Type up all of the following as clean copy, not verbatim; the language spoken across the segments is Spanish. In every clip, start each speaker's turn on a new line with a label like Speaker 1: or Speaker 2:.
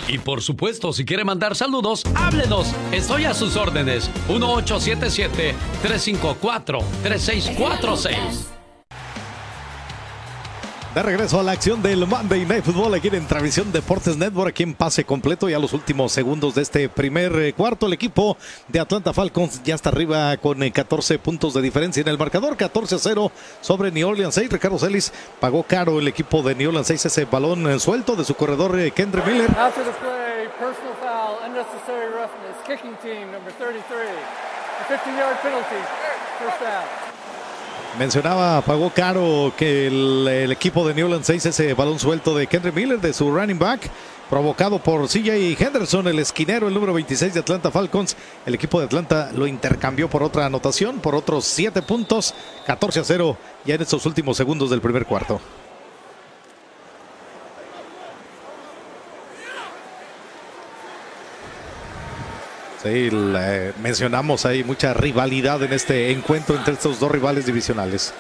Speaker 1: Y por supuesto, si quiere mandar saludos, háblenos. Estoy a sus órdenes. 1877-354-3646.
Speaker 2: De regreso a la acción del Monday Night Football aquí en Transmisión Deportes Network, aquí en pase completo. Ya los últimos segundos de este primer cuarto, el equipo de Atlanta Falcons ya está arriba con 14 puntos de diferencia en el marcador, 14-0 sobre New Orleans Saints. Ricardo Celis, pagó caro el equipo de New Orleans Saints ese balón suelto de su corredor Kendre Miller.
Speaker 3: After the play, personal foul, unnecessary roughness, kicking team number 33, a 15-yard penalty, first down.
Speaker 2: Mencionaba, pagó caro que el equipo de New Orleans Saints ese balón suelto de Kendre Miller, de su running back, provocado por C.J. Henderson, el esquinero, el número 26 de Atlanta Falcons. El equipo de Atlanta lo intercambió por otra anotación, por otros 7 puntos, 14-0 ya en estos últimos segundos del primer cuarto. Sí, mencionamos, hay mucha rivalidad en este encuentro entre estos dos rivales divisionales.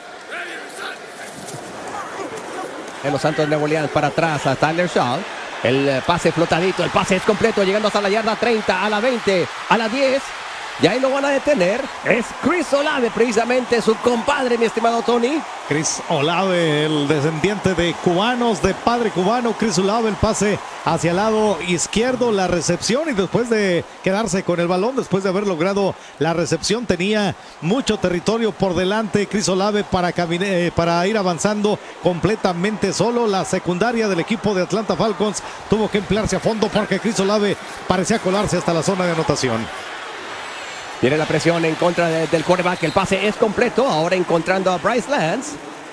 Speaker 4: En los Santos de Nueva Orleans para atrás a Tyler Shaw. El pase flotadito, el pase es completo, llegando hasta la yarda 30, a la 20, a la 10. Y ahí lo van a detener. Es Chris Olave, precisamente su compadre, mi estimado Tony.
Speaker 2: Chris Olave, el descendiente de cubanos, de padre cubano. Chris Olave, el pase hacia el lado izquierdo, la recepción, y después de quedarse con el balón, después de haber logrado la recepción, tenía mucho territorio por delante Chris Olave para ir avanzando completamente solo. La secundaria del equipo de Atlanta Falcons tuvo que emplearse a fondo porque Chris Olave parecía colarse hasta la zona de anotación.
Speaker 4: Viene la presión en contra del quarterback. El pase es completo. Ahora encontrando a Bryce Lance.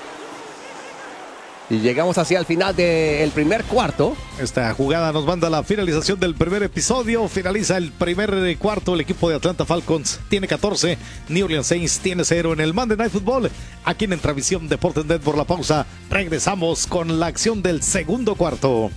Speaker 4: Y llegamos hacia el final del primer cuarto.
Speaker 2: Esta jugada nos manda a la finalización del primer episodio. Finaliza el primer cuarto. El equipo de Atlanta Falcons tiene 14. New Orleans Saints tiene 0 en el Monday Night Football. Aquí en Transmisión Deportes Net. Por la pausa, regresamos con la acción del segundo cuarto.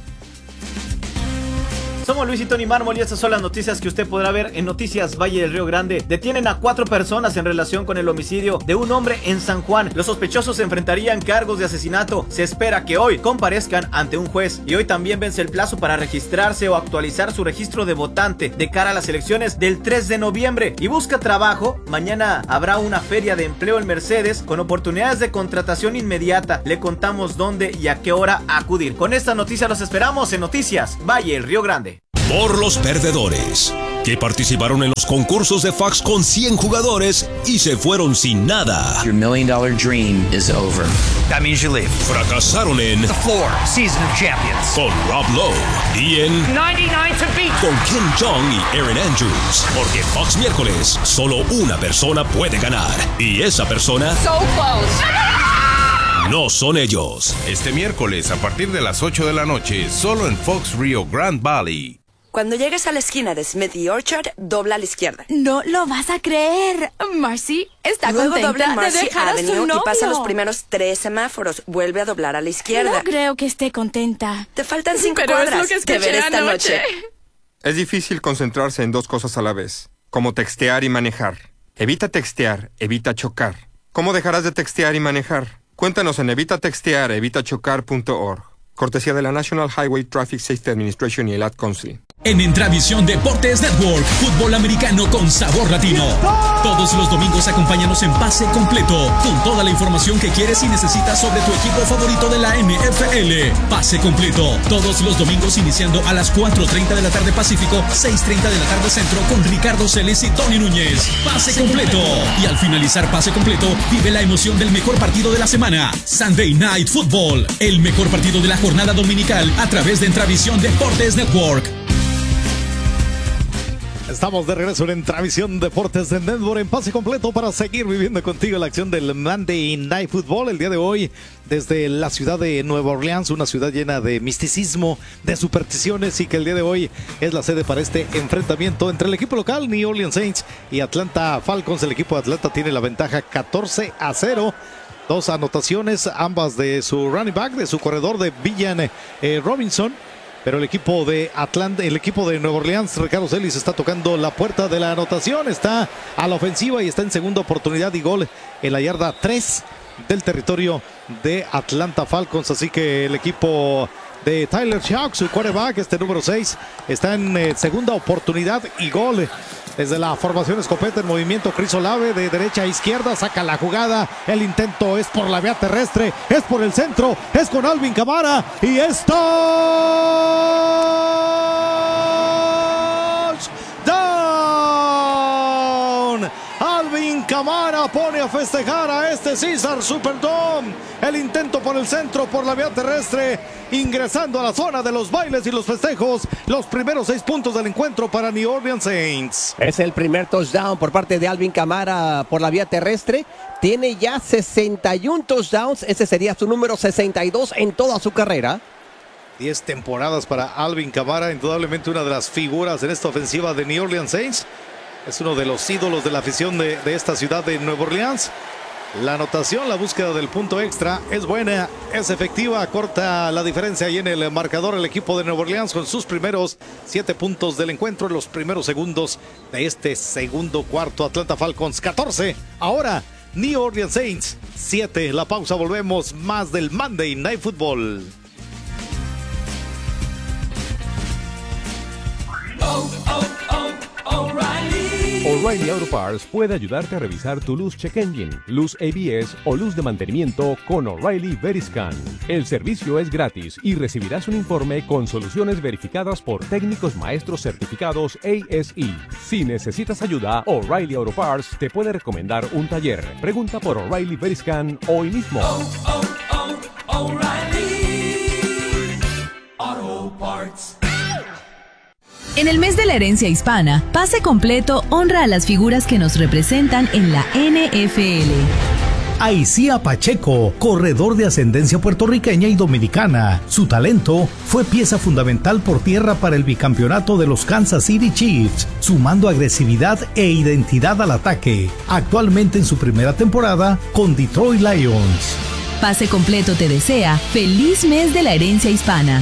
Speaker 5: Somos Luis y Tony Mármol y estas son las noticias que usted podrá ver en Noticias Valle del Río Grande. Detienen a 4 personas en relación con el homicidio de un hombre en San Juan. Los sospechosos enfrentarían cargos de asesinato. Se espera que hoy comparezcan ante un juez. Y hoy también vence el plazo para registrarse o actualizar su registro de votante de cara a las elecciones del 3 de noviembre. Y busca trabajo. Mañana habrá una feria de empleo en Mercedes con oportunidades de contratación inmediata. Le contamos dónde y a qué hora acudir. Con esta noticia los esperamos en Noticias Valle del Río Grande.
Speaker 6: Por los perdedores, que participaron en los concursos de Fox con 100 jugadores y se fueron sin nada.
Speaker 7: Your $1 million dream is over.
Speaker 6: That means you leave. Fracasaron en
Speaker 7: The Floor, Season of Champions.
Speaker 6: Con Rob Lowe y en
Speaker 7: 99 to beat.
Speaker 6: Con Kim Jong y Erin Andrews. Porque Fox miércoles, solo una persona puede ganar. Y esa persona...
Speaker 7: So close.
Speaker 6: No son ellos.
Speaker 8: Este miércoles a partir de las 8 de la noche, solo en Fox Rio Grande Valley.
Speaker 9: Cuando llegues a la esquina de Smith y Orchard, dobla a la izquierda.
Speaker 10: No lo vas a creer. Marcy está
Speaker 9: Luego
Speaker 10: contenta
Speaker 9: dobla en Marcy
Speaker 10: de dejar a su
Speaker 9: Avenue
Speaker 10: novio.
Speaker 9: y pasa los primeros 3 semáforos. Vuelve a doblar a la izquierda.
Speaker 10: No creo que esté contenta.
Speaker 9: Te faltan 5
Speaker 10: Pero
Speaker 9: cuadras.
Speaker 10: es lo que escuché
Speaker 9: Te veré esta noche.
Speaker 11: Es difícil concentrarse en 2 cosas a la vez, como textear y manejar. Evita textear, evita chocar. ¿Cómo dejarás de textear y manejar? Cuéntanos en evitatextear.evitachocar.org. Cortesía de la National Highway Traffic Safety Administration y el Ad Council.
Speaker 12: En Intravisión Deportes Network, fútbol americano con sabor latino. Todos los domingos acompáñanos en Pase Completo, con toda la información que quieres y necesitas sobre tu equipo favorito de la NFL. Pase Completo, todos los domingos iniciando a las 4:30 de la tarde Pacífico, 6:30 de la tarde Centro, con Ricardo Celis y Tony Núñez. Pase Completo. Y al finalizar Pase Completo, vive la emoción del mejor partido de la semana. Sunday Night Football, el mejor partido de la jornada dominical a través de Intravisión Deportes Network.
Speaker 2: Estamos de regreso en Transmisión Deportes de Network en Pase Completo para seguir viviendo contigo la acción del Monday Night Football. El día de hoy, desde la ciudad de Nueva Orleans, una ciudad llena de misticismo, de supersticiones, y que el día de hoy es la sede para este enfrentamiento entre el equipo local, New Orleans Saints, y Atlanta Falcons. El equipo de Atlanta tiene la ventaja 14-0. 2 anotaciones, ambas de su running back, de su corredor de Villan Robinson. Pero el equipo de Atlanta, el equipo de Nueva Orleans, Ricardo Celis, está tocando la puerta de la anotación. Está a la ofensiva y está en segunda oportunidad y gol en la yarda 3 del territorio de Atlanta Falcons. Así que el equipo de Tyler Shough, su quarterback, este número 6, está en segunda oportunidad y gol. Desde la formación escopeta en movimiento, Chris Olave de derecha a izquierda, saca la jugada, el intento es por la vía terrestre, es por el centro, es con Alvin Kamara y está... ¡Down! Alvin Kamara pone a festejar a este Caesars Superdome. El intento por el centro, por la vía terrestre, ingresando a la zona de los bailes y los festejos. Los primeros 6 puntos del encuentro para New Orleans Saints.
Speaker 4: Es el primer touchdown por parte de Alvin Kamara por la vía terrestre. Tiene ya 61 touchdowns. Ese sería su número 62 en toda su carrera.
Speaker 2: 10 temporadas para Alvin Kamara, indudablemente una de las figuras en esta ofensiva de New Orleans Saints. Es uno de los ídolos de la afición de esta ciudad de Nueva Orleans. La anotación, la búsqueda del punto extra es buena, es efectiva, corta la diferencia ahí en el marcador el equipo de Nueva Orleans con sus primeros 7 puntos del encuentro en los primeros segundos de este segundo cuarto. Atlanta Falcons 14, ahora New Orleans Saints 7. La pausa, volvemos, más del Monday Night Football.
Speaker 13: O'Reilly Auto Parts puede ayudarte a revisar tu luz check engine, luz ABS o luz de mantenimiento con O'Reilly Veriscan. El servicio es gratis y recibirás un informe con soluciones verificadas por técnicos maestros certificados ASE. Si necesitas ayuda, O'Reilly Auto Parts te puede recomendar un taller. Pregunta por O'Reilly Veriscan hoy mismo.
Speaker 14: O'Reilly Auto Parts.
Speaker 15: En el mes de la herencia hispana, Pase Completo honra a las figuras que nos representan en la NFL.
Speaker 16: Aicía Pacheco, corredor de ascendencia puertorriqueña y dominicana. Su talento fue pieza fundamental por tierra para el bicampeonato de los Kansas City Chiefs, sumando agresividad e identidad al ataque. Actualmente en su primera temporada con Detroit Lions.
Speaker 15: Pase Completo te desea feliz mes de la herencia hispana.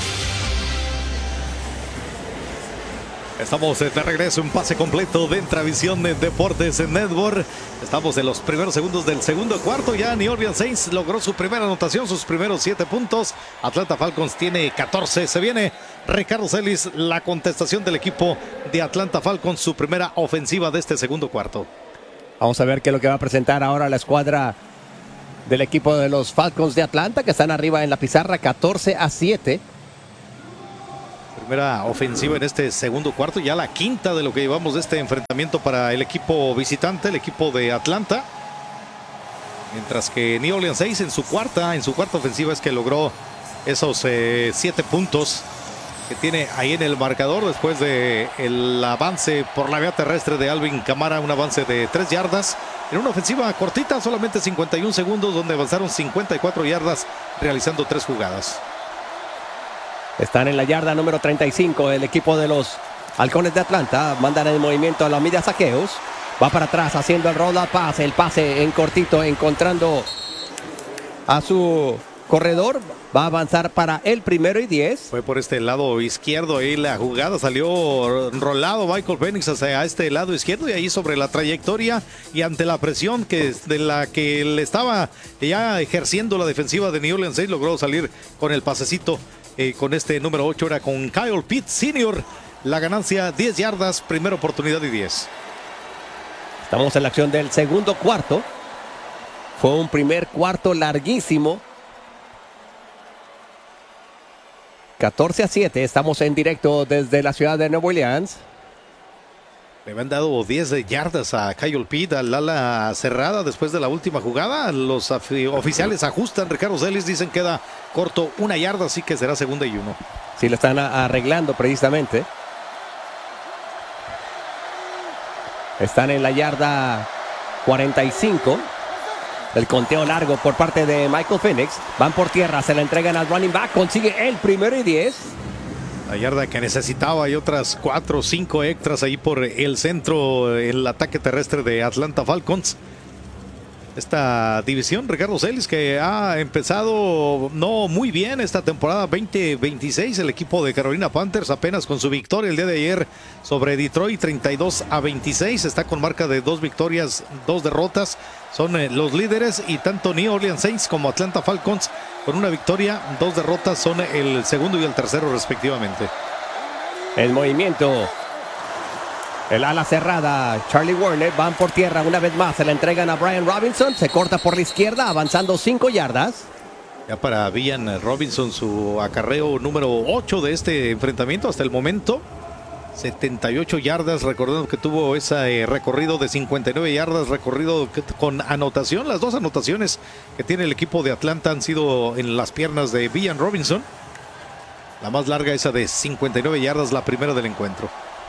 Speaker 2: Estamos de regreso en Pase Completo de Intravisión de Deportes en Network. Estamos en los primeros segundos del segundo cuarto. Ya New Orleans Saints logró su primera anotación, sus primeros 7 puntos. Atlanta Falcons tiene 14. Se viene Ricardo Celis, la contestación del equipo de Atlanta Falcons, su primera ofensiva de este segundo cuarto.
Speaker 4: Vamos a ver qué es lo que va a presentar ahora la escuadra del equipo de los Falcons de Atlanta, que están arriba en la pizarra 14-7.
Speaker 2: Primera ofensiva en este segundo cuarto, ya la quinta de lo que llevamos de este enfrentamiento para el equipo visitante, el equipo de Atlanta. Mientras que New Orleans Saints en su cuarta ofensiva es que logró esos 7 puntos que tiene ahí en el marcador después de el avance por la vía terrestre de Alvin Kamara, un avance de 3 yardas. En una ofensiva cortita, solamente 51 segundos, donde avanzaron 54 yardas realizando 3 jugadas.
Speaker 4: Están en la yarda número 35 el equipo de los Halcones de Atlanta. Mandan el movimiento a la media saqueos. Va para atrás haciendo el roll pass. El pase en cortito, encontrando a su corredor. Va a avanzar para el 1st y 10.
Speaker 2: Fue por este lado izquierdo ahí la jugada. Salió rolado Michael Penix hacia este lado izquierdo. Y ahí sobre la trayectoria y ante la presión de la que le estaba ya ejerciendo la defensiva de New Orleans Saints, logró salir con el pasecito. Con este número 8 era con Kyle Pitts Sr. La ganancia 10 yardas, primera oportunidad y 10.
Speaker 4: Estamos en la acción del segundo cuarto. Fue un primer cuarto larguísimo. 14-7. Estamos en directo desde la ciudad de Nueva Orleans.
Speaker 2: Le habían dado 10 yardas a Kyle Pitts al ala cerrada después de la última jugada. Los oficiales ajustan. Ricardo Celis dicen queda corto 1 yarda, así que será 2nd y 1.
Speaker 4: Sí, lo están arreglando precisamente. Están en la yarda 45. El conteo largo por parte de Michael Penix. Van por tierra, se la entregan al running back. Consigue el 1st y 10.
Speaker 2: La yarda que necesitaba y otras 4 o 5 extras ahí por el centro, el ataque terrestre de Atlanta Falcons. esta división, Ricardo Celis, que ha empezado no muy bien esta temporada 2026. El equipo de Carolina Panthers apenas con su victoria el día de ayer sobre Detroit 32-26, está con marca de 2 victorias, 2 derrotas. Son los líderes, y tanto New Orleans Saints como Atlanta Falcons con una victoria, 2 derrotas, son el segundo y el tercero respectivamente.
Speaker 4: El movimiento. El ala cerrada, Charlie Warner, van por tierra una vez más, se la entregan a Brian Robinson, se corta por la izquierda, avanzando 5 yardas.
Speaker 2: Ya para Villan Robinson, su acarreo número 8 de este enfrentamiento hasta el momento. 78 yardas, recordando que tuvo ese recorrido de 59 yardas, recorrido con anotación. Las 2 anotaciones que tiene el equipo de Atlanta han sido en las piernas de Villan Robinson. La más larga, esa de 59 yardas, la primera del encuentro.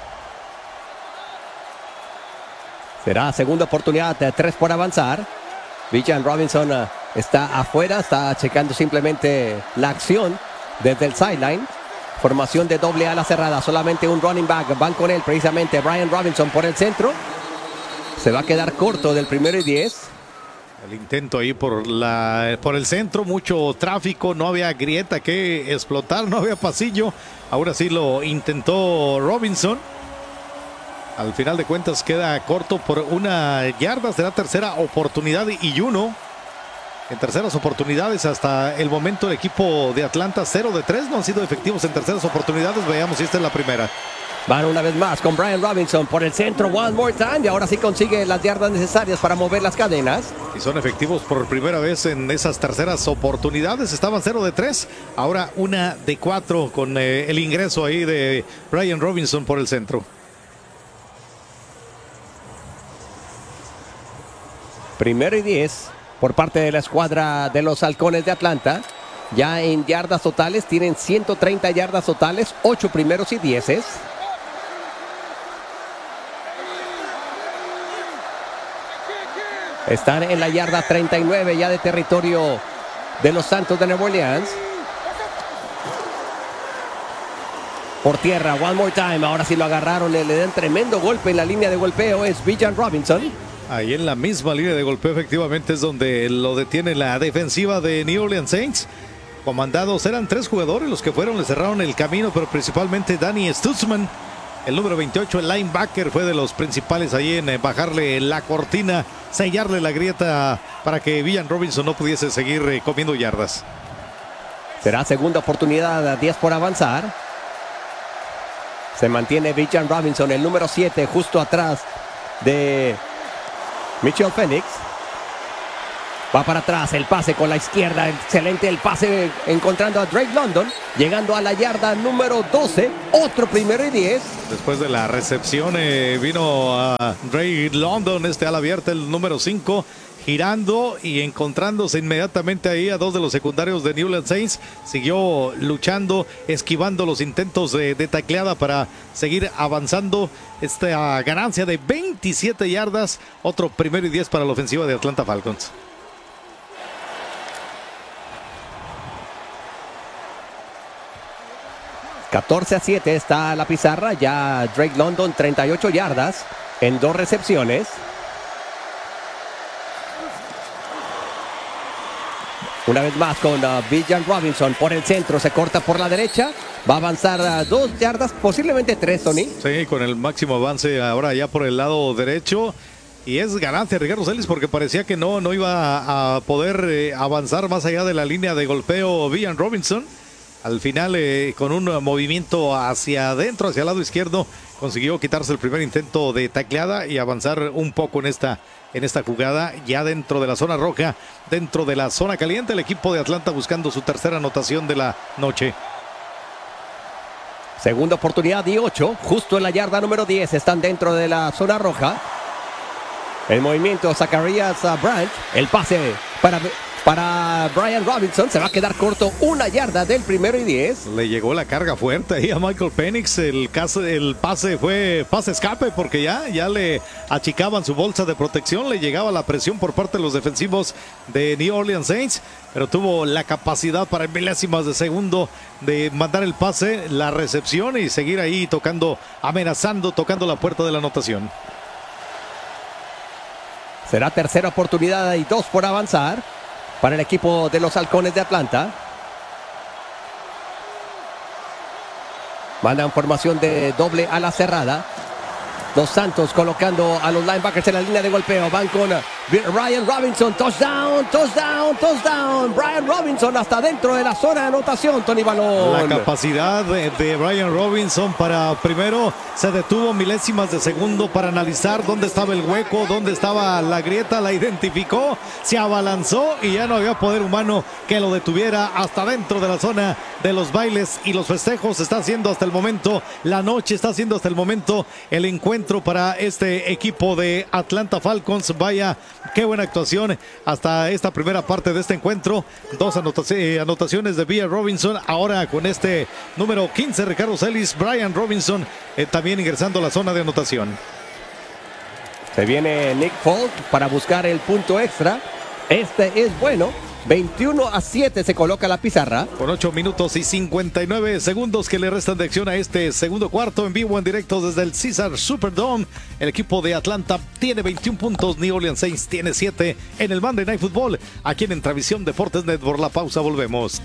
Speaker 4: Será segunda oportunidad, 3 por avanzar. Villan Robinson está afuera, está checando simplemente la acción desde el sideline. Formación de doble ala cerrada, solamente un running back. Van con él precisamente Brian Robinson por el centro. Se va a quedar corto del 1º y 10.
Speaker 2: El intento ahí por el centro, mucho tráfico, no había grieta que explotar, no había pasillo. Ahora sí lo intentó Robinson. Al final de cuentas queda corto por 1 yarda. Será tercera oportunidad y 1. En terceras oportunidades hasta el momento el equipo de Atlanta 0 de 3. No han sido efectivos en terceras oportunidades. Veamos si esta es la primera.
Speaker 4: Van una vez más con Brian Robinson por el centro, one more time, y ahora sí consigue las yardas necesarias para mover las cadenas.
Speaker 2: Y son efectivos por primera vez en esas terceras oportunidades. Estaban 0 de 3, ahora 1 de 4 con el ingreso ahí de Brian Robinson por el centro.
Speaker 4: Primero y 10 por parte de la escuadra de los Halcones de Atlanta. Ya en yardas totales tienen 130 yardas totales, 8 primeros y 10. Están en la yarda 39 ya de territorio de los Santos de Nueva Orleans. Por tierra, one more time, ahora sí lo agarraron, le dan tremendo golpe en la línea de golpeo, es Villan Robinson.
Speaker 2: Ahí en la misma línea de golpeo efectivamente es donde lo detiene la defensiva de New Orleans Saints. Comandados, eran 3 jugadores los que fueron, le cerraron el camino, pero principalmente Danny Stutzman, el número 28, el linebacker, fue de los principales ahí en bajarle la cortina, sellarle la grieta para que Villan Robinson no pudiese seguir comiendo yardas.
Speaker 4: Será segunda oportunidad, 10 por avanzar. Se mantiene Villan Robinson, el número 7, justo atrás de Mitchell Phoenix. Va para atrás, el pase con la izquierda, excelente el pase encontrando a Drake London, llegando a la yarda número 12, otro primero y 10.
Speaker 2: Después de la recepción vino a Drake London, ala abierta, el número 5, girando y encontrándose inmediatamente ahí a 2 de los secundarios de New Orleans Saints. Siguió luchando, esquivando los intentos de tacleada para seguir avanzando. Esta ganancia de 27 yardas, otro primero y 10 para la ofensiva de Atlanta Falcons.
Speaker 4: $14-7 está la pizarra, ya Drake London 38 yardas en 2 recepciones. Una vez más con Villan Robinson por el centro, se corta por la derecha, va a avanzar 2 yardas, posiblemente 3, Tony.
Speaker 2: Sí, con el máximo avance ahora ya por el lado derecho. Y es ganancia Ricardo Celis porque parecía que no iba a poder avanzar más allá de la línea de golpeo Villan Robinson. Al final, con un movimiento hacia adentro, hacia el lado izquierdo, consiguió quitarse el primer intento de tacleada y avanzar un poco en esta jugada, ya dentro de la zona roja, dentro de la zona caliente. El equipo de Atlanta buscando su tercera anotación de la noche.
Speaker 4: Segunda oportunidad y 8, justo en la yarda número 10, están dentro de la zona roja. El movimiento, Zacharias Branch, el pase para Brian Robinson, se va a quedar corto, 1 yarda del primero y 10.
Speaker 2: Le llegó la carga fuerte ahí a Michael Penix. El pase fue pase escape porque ya le achicaban su bolsa de protección, le llegaba la presión por parte de los defensivos de New Orleans Saints, pero tuvo la capacidad para en milésimas de segundo de mandar el pase, la recepción y seguir ahí tocando, amenazando, tocando la puerta de la anotación.
Speaker 4: Será tercera oportunidad y 2 por avanzar para el equipo de los Halcones de Atlanta. Mandan formación de doble ala cerrada. Dos Santos colocando a los linebackers en la línea de golpeo. Van con Brian Robinson. Touchdown, touchdown, touchdown. Brian Robinson hasta dentro de la zona de anotación, Tony Balón.
Speaker 2: La capacidad de Brian Robinson para primero se detuvo milésimas de segundo para analizar dónde estaba el hueco, dónde estaba la grieta, la identificó, se abalanzó y ya no había poder humano que lo detuviera hasta dentro de la zona de los bailes y los festejos. Está haciendo hasta el momento la noche, está haciendo hasta el momento el encuentro para este equipo de Atlanta Falcons. Vaya, qué buena actuación hasta esta primera parte de este encuentro. 2 anotaciones de Brian Robinson. Ahora con este número 15, Ricardo Celis, Brian Robinson también ingresando a la zona de anotación.
Speaker 4: Se viene Nick Folk para buscar el punto extra. Este es bueno. 21-7 se coloca la pizarra.
Speaker 2: Con 8 minutos y 59 segundos que le restan de acción a este segundo cuarto, en vivo, en directo desde el Caesars Superdome. El equipo de Atlanta tiene 21 puntos, New Orleans Saints tiene 7 en el Monday Night Football. Aquí en Entravisión Deportes Network. La pausa, volvemos.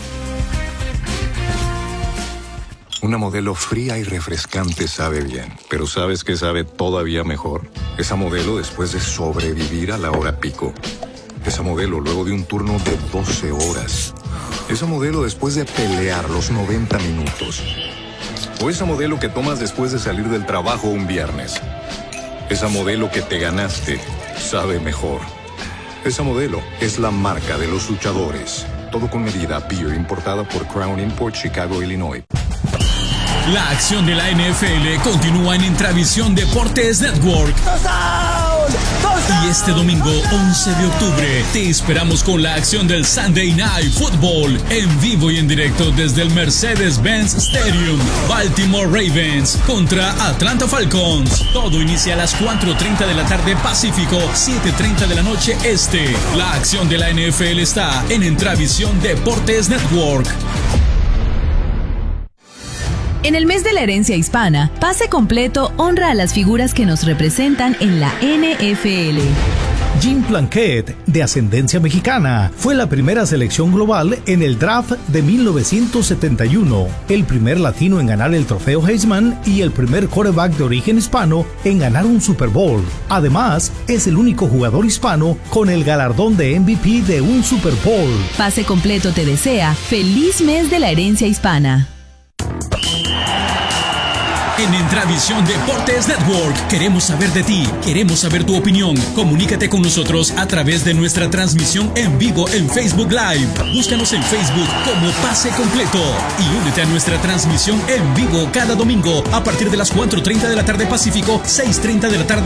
Speaker 17: Una Modelo fría y refrescante sabe bien, pero ¿sabes qué sabe todavía mejor? Esa Modelo después de sobrevivir a la hora pico. Esa Modelo luego de un turno de 12 horas. Esa Modelo después de pelear los 90 minutos. O esa Modelo que tomas después de salir del trabajo un viernes. Esa Modelo que te ganaste sabe mejor. Esa Modelo es la marca de los luchadores. Todo con medida, bio, importada por Crown Import, Chicago, Illinois.
Speaker 12: La acción de la NFL continúa en Entravisión Deportes Network. Y este domingo 11 de octubre te esperamos con la acción del Sunday Night Football en vivo y en directo desde el Mercedes-Benz Stadium. Baltimore Ravens contra Atlanta Falcons. Todo inicia a las 4:30 de la tarde Pacífico, 7:30 de la noche Este. La acción de la NFL está en Entravisión Deportes Network.
Speaker 15: En el mes de la herencia hispana, Pase Completo honra a las figuras que nos representan en la NFL.
Speaker 16: Jim Plunkett, de ascendencia mexicana, fue la primera selección global en el draft de 1971, el primer latino en ganar el trofeo Heisman y el primer quarterback de origen hispano en ganar un Super Bowl. Además, es el único jugador hispano con el galardón de MVP de un Super Bowl.
Speaker 15: Pase Completo te desea feliz mes de la herencia hispana.
Speaker 12: En Entravisión Deportes Network queremos saber de ti, queremos saber tu opinión. Comunícate con nosotros a través de nuestra transmisión en vivo en Facebook Live. Búscanos en Facebook como Pase Completo y únete a nuestra transmisión en vivo cada domingo a partir de las 4:30 de la tarde Pacífico, 6:30 de la tarde